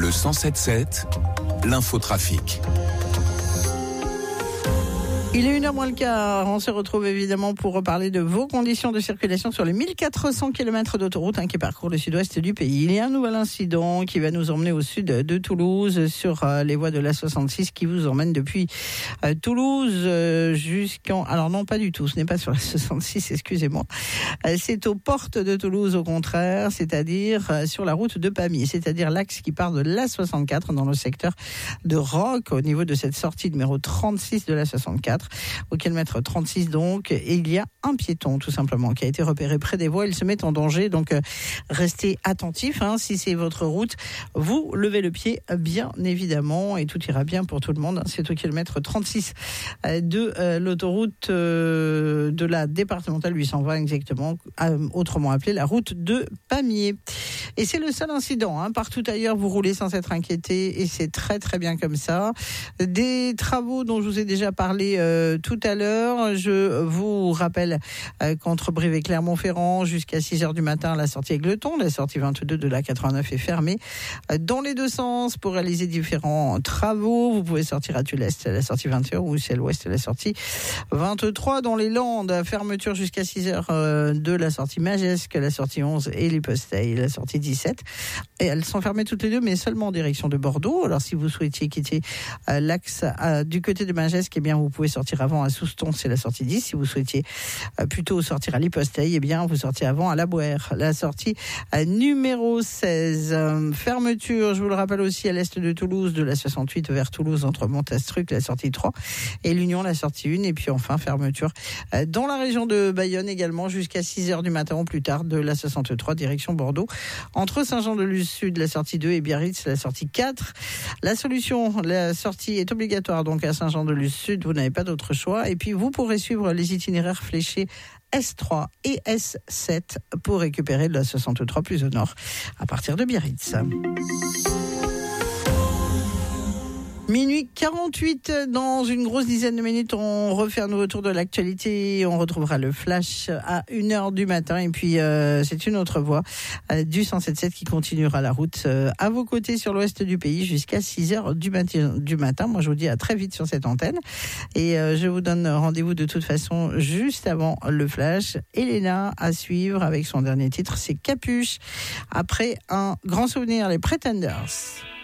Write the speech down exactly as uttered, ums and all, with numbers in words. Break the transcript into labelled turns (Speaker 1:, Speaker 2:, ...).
Speaker 1: Le cent sept sept, l'infotrafic.
Speaker 2: Il est une heure moins le quart. On se retrouve évidemment pour reparler de vos conditions de circulation sur les mille quatre cents kilomètres d'autoroute hein, qui parcourent le sud-ouest du pays. Il y a un nouvel incident qui va nous emmener au sud de Toulouse sur euh, les voies de l'A soixante-six qui vous emmène depuis euh, Toulouse euh, jusqu'en... Alors non, pas du tout. Ce n'est pas sur la soixante-six, excusez-moi. Euh, c'est aux portes de Toulouse au contraire, c'est-à-dire euh, sur la route de Pamiers, c'est-à-dire l'axe qui part de l'A soixante-quatre dans le secteur de Roques au niveau de cette sortie numéro trente-six de l'A soixante-quatre. Au kilomètre trente-six donc, et il y a un piéton tout simplement qui a été repéré près des voies. Il se met en danger, donc euh, restez attentifs. Hein, si c'est votre route, vous levez le pied bien évidemment et tout ira bien pour tout le monde. C'est au kilomètre trente-six euh, de euh, l'autoroute euh, de la départementale huit cent vingt exactement, euh, autrement appelée la route de Pamiers. Et c'est le seul incident. Hein. Partout ailleurs, vous roulez sans être inquiété et c'est très très bien comme ça. Des travaux dont je vous ai déjà parlé euh, tout à l'heure. Je vous rappelle euh, qu'entre Brive et Clermont-Ferrand, jusqu'à six heures du matin, la sortie Aigleton, la sortie vingt-deux de la quatre-vingt-neuf est fermée euh, dans les deux sens pour réaliser différents travaux. Vous pouvez sortir à Tulle-Est, la sortie vingt heures, ou c'est l'Ouest, la sortie vingt-trois. Dans les Landes, fermeture jusqu'à six heures euh, de la sortie Magesque, la sortie onze et l'Hyposteil, la sortie dix-sept. Et elles sont fermées toutes les deux, mais seulement en direction de Bordeaux. Alors si vous souhaitiez quitter euh, l'axe euh, du côté de Magesque, eh bien vous pouvez sortir avant à Souston, c'est la sortie dix. Si vous souhaitiez euh, plutôt sortir à l'Hyposteil, eh bien vous sortez avant à La Bouère, la sortie euh, numéro seize. Euh, fermeture, je vous le rappelle aussi à l'est de Toulouse, de la soixante-huit vers Toulouse entre Montastruc, la sortie trois, et l'Union, la sortie un. Et puis enfin fermeture euh, dans la région de Bayonne également jusqu'à six heures du matin ou plus tard de la soixante-trois direction Bordeaux. Entre Saint-Jean-de-Luz-Sud, la sortie deux, et Biarritz, la sortie quatre. La solution, la sortie est obligatoire donc à Saint-Jean-de-Luz-Sud, vous n'avez pas d'autre choix. Et puis vous pourrez suivre les itinéraires fléchés S trois et S sept pour récupérer la soixante-trois plus au nord à partir de Biarritz. Minuit quarante-huit, dans une grosse dizaine de minutes, on refait un nouveau tour de l'actualité. On retrouvera le flash à une heure du matin. Et puis, euh, c'est une autre voie euh, du cent sept sept qui continuera la route euh, à vos côtés sur l'ouest du pays jusqu'à six heures du matin. Du matin. Moi, je vous dis à très vite sur cette antenne. Et euh, je vous donne rendez-vous de toute façon juste avant le flash. Elena à suivre avec son dernier titre, c'est Capuche. Après un grand souvenir, les Pretenders.